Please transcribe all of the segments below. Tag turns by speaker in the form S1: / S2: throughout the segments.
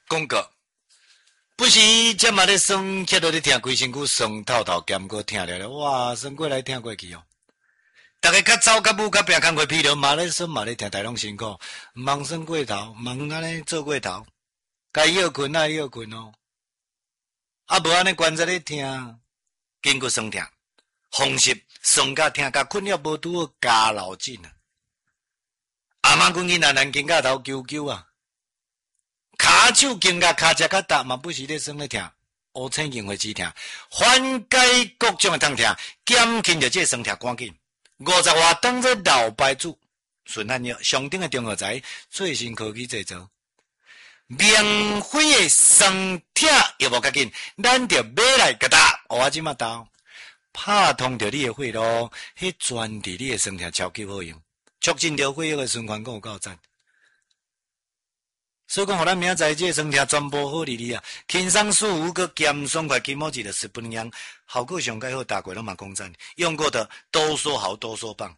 S1: 广告。不是这嘛咧酸，却都咧听规身躯酸透透，兼过听了了，哇，酸过来听过去哦。大家较早较母较拼工课疲劳，嘛咧酸嘛咧听，大拢辛苦，忙酸过头，忙安尼做过头，该休困爱休困哦。啊，无安尼关节咧听，经过酸痛，风湿酸甲听甲困扰无拄好加老劲啊。阿妈阮囡仔难经甲头揪揪啊。骹手筋甲骹只较大，嘛不是咧酸咧疼，乌青硬会止疼，缓解各种诶痛疼，减轻着这酸疼赶紧。50外当做老牌子，顺汉药上顶诶中药材，最新科技制造，免费诶酸疼药物较紧，咱着买来甲搭，我即马到，拍通着你诶血路，迄专治你诶酸疼超级好用，促进着血液诶循环，有够赞。所以讲，互咱明仔载这酸痛全部好哩哩啊！轻松舒服，佮减爽快，筋膜剂的10分钟，效果上介好，大家拢嘛讲赞。用过的多说好，多说棒。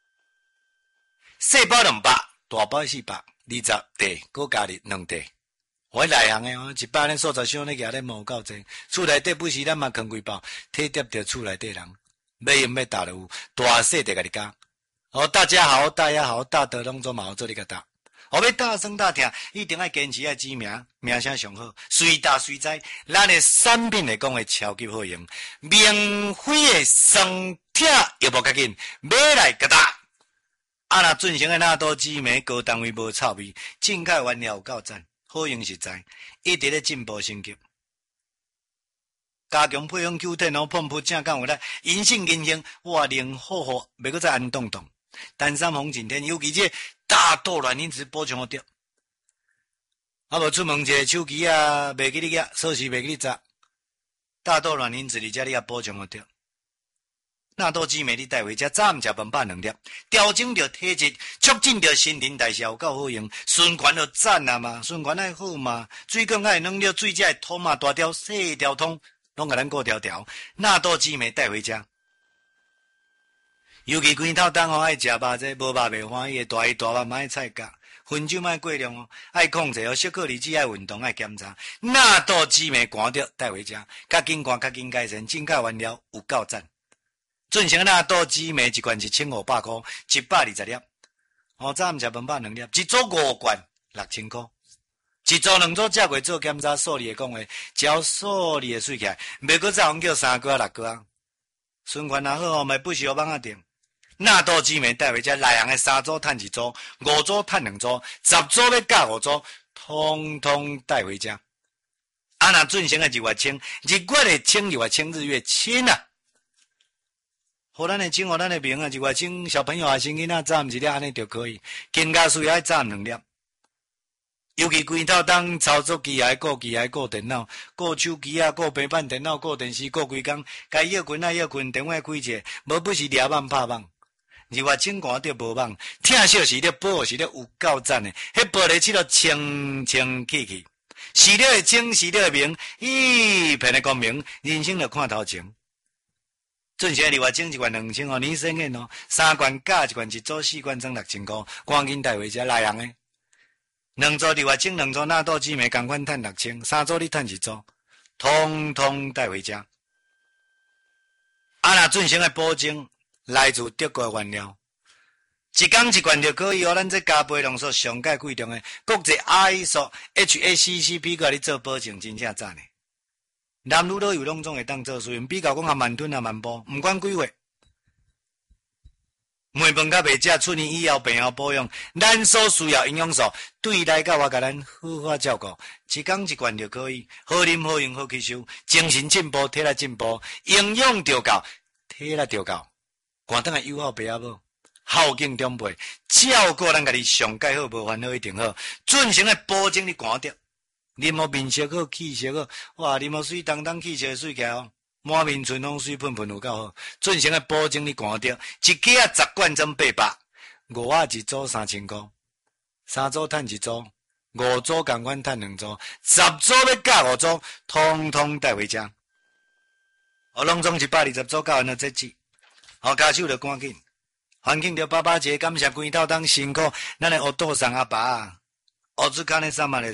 S1: 细包200，大包400，20袋，佮加哩2袋。我内行诶哦，100年素材箱咧举咧无够济，厝内底不是咱嘛扛几包，体贴着厝内底人，要用要打的有，大细得甲你加。哦，大家好，大家好，大德拢做嘛好做你甲打。我要大声大听，一定要坚持要知名，名声上好，随打随在，咱的产品来讲会超级好用，免费的酸痛药物较紧，买来甲打。啊，若准成的纳多紫莓高单位无臭味，正确原料有够赞，好用实在，一直咧进步升级。加强配方 Q10 哦，碰扑正讲有力，银杏银杏，哇，灵好好，袂搁再安动动。单三红景天，尤其这大豆卵磷脂补充好着。啊，无出门者手机啊，袂记你个，锁匙袂记你砸。大豆卵磷脂而且你也补充好着。纳豆紫莓你带回家，早午食饭饱2粒，调整着体质，促进着新陈代谢，有够好用。循环就赞啊嘛，循环爱好嘛，水管爱弄了，水才会通嘛，大条细条通，拢甲咱顾条条。纳豆紫莓带回家。尤其关头当哦，爱食肉这无肉袂欢喜，大鱼大肉莫爱菜夹，薰酒莫爱过量哦，爱控制哦，小克力只爱运动爱检查。纳豆紫莓寒着带回家，较紧寒较紧改善，正确原料有够赞。准成纳豆紫莓一罐1500块，120粒。哦，早午食饭饱2粒，一组5罐6000块。一组2组食过做检查，数字会讲话，只要数字会水起来，袂搁再互叫3个6个啊。循环也好哦，咪不是互网啊定。纳豆紫莓带回家，内行的3组赚1组，5组赚2组，10组要加5组，通通带回家。啊，那准成的日月清，日月的清，日月清，日月清啊！互咱的清，互咱的名啊！日月清，小朋友啊，先囡仔早1粒安尼就可以，更加需要早2粒。尤其规头当操作机啊，顾机啊，顾电脑，顾手机啊，顾平板电脑，顾电视，顾规工，该休困爱休困，电话开者，无不是抓网拍网。日月清寒着无网，疼惜时了，保护时了，有够赞的。迄玻璃漆了清清气气，时了会清，时了会明，一片的光明，人生就看头前。准成日月清1罐2000哦，你省眼哦，3罐加1罐1组4罐装6000块，赶紧带回家来人诶。2组日月清，2组纳豆紫莓，同款赚6000，3组你赚1组，通通带回家。啊，那准成的保证。来自德国原料，一缸1罐就可以哦。咱这加倍浓缩上界贵重的国际 ISO HACCP 甲你做保证，真正赞的。男女老幼拢总会当做使用，比较讲也慢吞也慢补，毋管几月。糜饭甲袂食，出年以后病后保养，咱所需要营养素，对来甲我甲咱好好照顾。一缸1罐就可以，好啉好用好吸收，精神进步，体力进步，营养就够，体力就够。寒顿的友好爸阿母，孝敬长辈，照顾咱家己上介好，无烦恼一定好。准成的保证你寒着，啉好面色好，气色好，哇！啉好水当当，气色水起来哦，满面春风水喷喷有够好。准成的保证你寒着，一架啊10罐装800，5啊1组3000块，3组赚1组，5组共款赚2组，10组要加5组，通通带回家。我拢总120组教完了这季。好，家手就赶紧，欢庆着爸爸节，感谢规头当辛苦，咱的学道上阿爸，学子看的什么的事，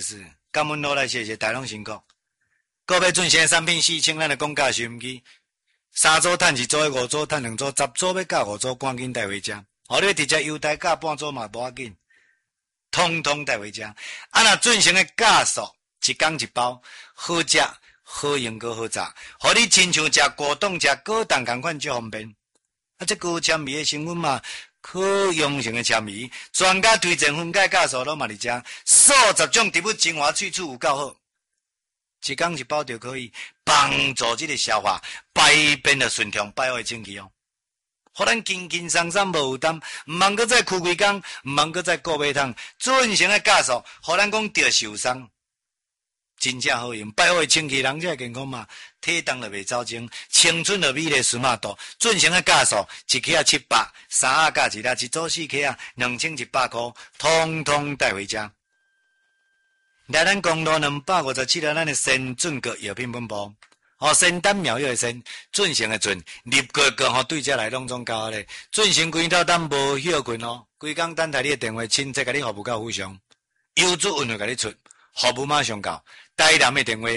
S1: 感恩落来谢谢大龙辛苦。个别准成产品4000，咱就讲价收音机。3组趁1组的，5组趁2组，10组要价5组，赶紧带回家。你要直接优待价半组嘛无要紧，通通带回家。若准成的价数，一天一包，好食、好用阁好炸，互你亲像食果冻、食果冻同款，足方便。这高纤维的成分嘛，可用性的纤维，专家推荐分解价数拢嘛伫遮，数十种植物精华萃取有够好。一天一包就可以帮助这个消化排便的顺畅，排好清气哦。互咱轻轻松松无负担，毋通搁再哭几工，毋通搁再顾买汤，准成的价数，互咱讲着受伤，真正好用，排好清气，人才健康嘛，体重就袂走精，青春就美丽舒马度，准成的价数，一克700，3盒加一粒，一组4克2100块，通通带回家。来咱公路257号，咱的先准阁药品本部。仙丹妙药的仙，准成的准，立个对这来拢总交咧。准成规套单无休困哦，规工等待你的电话，亲自甲你服务到府上，优质运会甲你出，服务马上到。台南的电话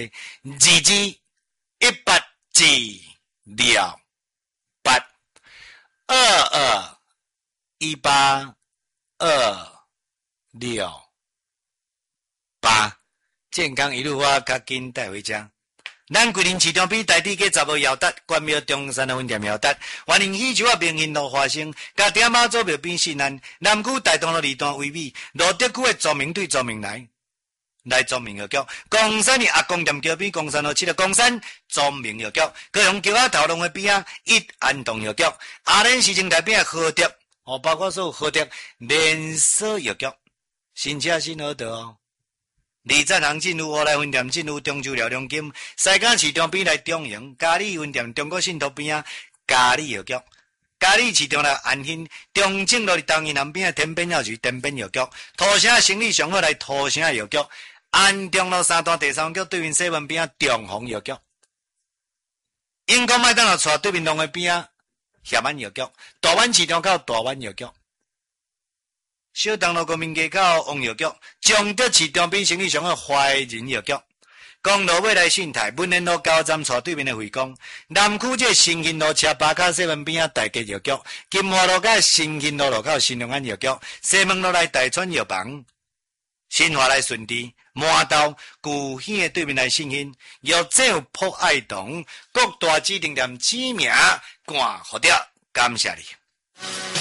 S1: 2218，健康一路花，较紧带回家。咱桂林市场比台地价10号摇达，关庙中山的分店摇达，欢迎喜酒啊明兴路花生，甲点马祖庙边西南，南区大东路2段位美，罗德区的著名对著名来著名药局，公山的阿公店桥边公山路7的公山著名药局，高雄桥仔头路的边啊一安东药局，阿莲市政台边的和德，包括所有和德连锁药局，新车新好得哦。二站行进入乌来分店，进入中州辽中金，西港市场边来中营，嘉里分店中国信托边啊，嘉里药局，嘉里市场来安兴，中正路伫东营南边啊，天边药局，天边药局，土城生意上好来土城药局，安中路3段第3局对面西门边啊，中宏药局，英国麦当劳厝对面龙的边啊，协安药局，大湾市场口大湾药局。小东路国民街口王药局，中德市场边生意上好怀仁药局，公路尾来信泰，文联路高站厝对面的惠光，南区这新兴路车八卡西门边啊大吉药局，金华路甲新兴路路口新隆安药局，西门路来大川药房，新华来顺治，麻豆古兴的对面来信兴，药酒铺爱堂，各大指定店指名冠好掉，感谢你。